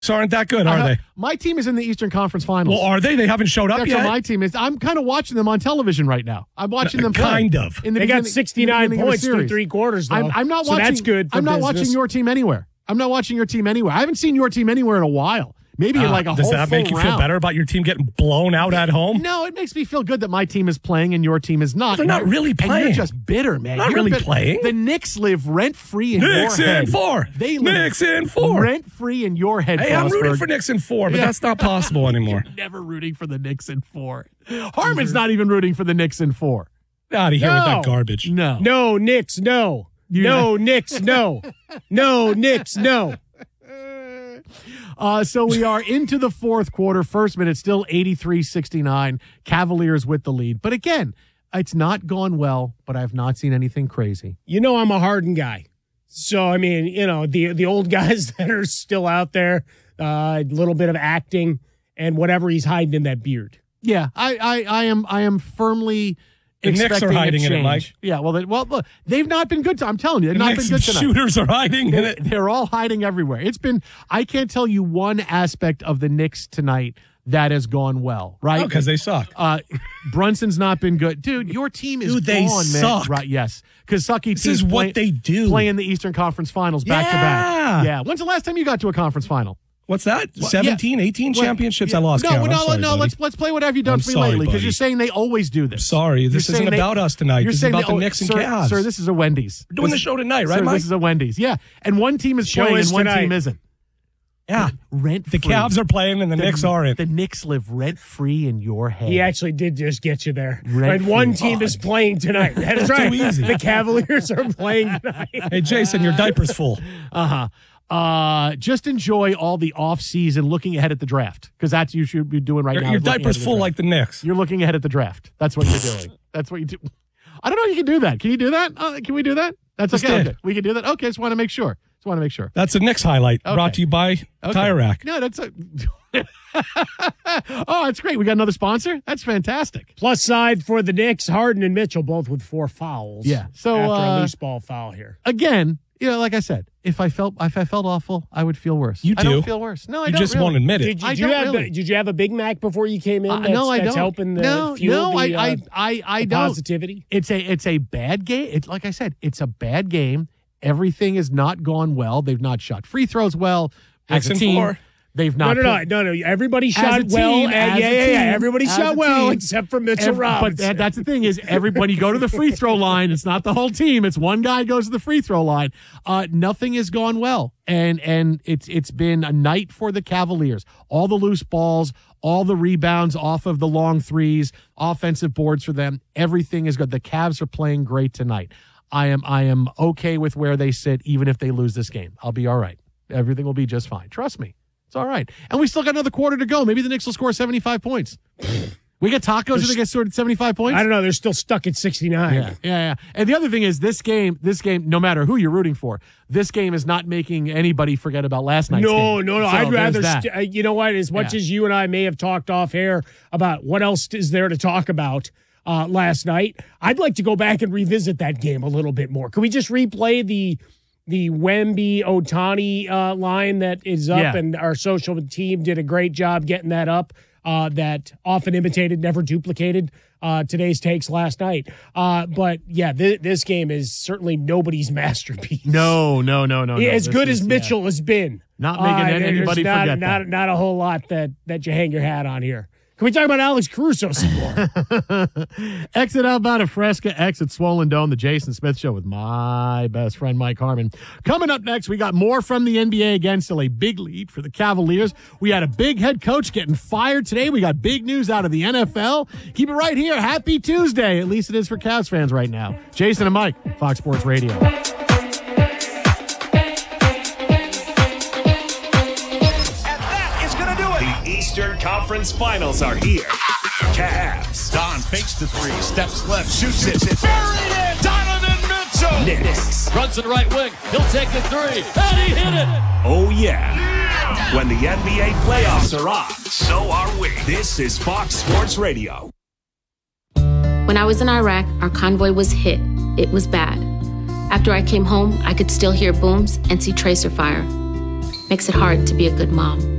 aren't that good, are they? My team is in the Eastern Conference Finals. Well, are they? They haven't showed up That's yet? what my team is. I'm kind of watching them on television right now. I'm watching them play. Kind of. They got 69 points through 3 quarters, though. I'm not watching. That's good for I'm not business. watching your team anywhere. I haven't seen your team anywhere in a while. Maybe in like a does whole that make you round. feel better about your team getting blown out at home? No, it makes me feel good that my team is playing and your team is not. They're not really playing. And you're just bitter, man. Not You're really bitter. playing. The Knicks live rent-free in Knicks your head. in 4. They live Knicks in 4. rent-free in your head, Hey, I'm Frostberg. rooting for Knicks in 4, but that's not possible anymore. You're never rooting for the Knicks in 4. Harmon's not even rooting for the Knicks in 4. Out of here with that garbage. No, Knicks, no. No, Knicks, no. No, Knicks, no. So we are into the fourth quarter. First minute, still 83-69. Cavaliers with the lead. But again, it's not gone well, but I've not seen anything crazy. You know I'm a Harden guy. So, I mean, you know, the old guys that are still out there, a little bit of acting and whatever he's hiding in that beard. Yeah, I am firmly The Knicks are hiding in it, Mike. Yeah, well, look, they've not been good. I'm telling you, they've not been good tonight. Shooters are hiding in it. They're all hiding everywhere. I can't tell you one aspect of the Knicks tonight that has gone well, right? Because they suck. Brunson's not been good. Dude, your team is they gone, man. suck. Right, yes. Because sucky teams This is what they do. Playing the Eastern Conference Finals back-to-back. Yeah. When's the last time you got to a conference final? What's that? 17, 18 championships? Yeah. I lost count. I'm sorry, No. buddy. Let's play what have you done for me lately? Because you're saying they always do this. Sorry, this isn't about us tonight. This is about the Knicks and Cavs. Sir, this is a Wendy's. We're doing the show tonight, right, sir, Mike? This is a Wendy's. Yeah, and one team is playing and one team isn't. Yeah, rent-free. The Cavs are playing and the Knicks aren't. The Knicks live rent-free in your head. He actually did just get you there. Rent-free. And one team is playing tonight. That is right. Too easy. The Cavaliers are playing tonight. Hey, Jason, your diaper's full. Just enjoy all the off-season looking ahead at the draft, because that's what you should be doing right now. Your diaper's full like the Knicks. You're looking ahead at the draft. That's what you're doing. That's what you do. I don't know if you can do that. Can you do that? Can we do that? That's okay. We can do that. Okay, just want to make sure. That's a Knicks highlight brought to you by Tire Rack. No, that's a... Oh, that's great. We got another sponsor? That's fantastic. Plus side for the Knicks, Harden and Mitchell both with 4 fouls. Yeah. So after a loose ball foul here. Again, like I said, if I felt awful, I would feel worse. You do. I don't feel worse. No, I don't. You just really. won't admit it. Did you have a Big Mac before you came in? No, I don't. That's helping the fuel I the don't. Positivity. It's a bad game. It's like I said, it's a bad game. Everything has not gone well. They've not shot free throws well. As a team, 4. They've not. No. Everybody shot well. Everybody shot well except for Mitchell Robinson. But that's the thing is, everybody go to the free throw line. It's not the whole team. It's one guy goes to the free throw line. Nothing has gone well, and it's been a night for the Cavaliers. All the loose balls, all the rebounds off of the long threes, offensive boards for them. Everything is good. The Cavs are playing great tonight. I am okay with where they sit, even if they lose this game. I'll be all right. Everything will be just fine. Trust me. It's all right. And we still got another quarter to go. Maybe the Knicks will score 75 points. We get tacos if they get scored at 75 points? I don't know. They're still stuck at 69. Yeah. And the other thing is this game, no matter who you're rooting for, this game is not making anybody forget about last night's game. No. So I'd rather, that. You know what? As much as you and I may have talked off air about what else is there to talk about last night, I'd like to go back and revisit that game a little bit more. Can we just replay the Wemby Ohtani line that is up, and our social team did a great job getting that up. That often imitated, never duplicated today's takes last night. But yeah, this game is certainly nobody's masterpiece. No. As good as Mitchell has been, not making anybody forget that. Not a whole lot that you hang your hat on here. Can we talk about Alex Caruso some more? Exit outbound of Fresca, exit Swollen Dome, the Jason Smith Show with my best friend Mike Harmon. Coming up next, we got more from the NBA again. Still a big lead for the Cavaliers. We had a big head coach getting fired today. We got big news out of the NFL. Keep it right here. Happy Tuesday. At least it is for Cavs fans right now. Jason and Mike, Fox Sports Radio. Eastern Conference Finals are here. Cavs. Don fakes the 3, steps left, shoots it. Buried in. Donovan Mitchell. Knicks. Brunson right wing. He'll take the 3. And he hit it. Oh, yeah. When the NBA playoffs are on, so are we. This is Fox Sports Radio. When I was in Iraq, our convoy was hit. It was bad. After I came home, I could still hear booms and see tracer fire. makes it hard to be a good mom.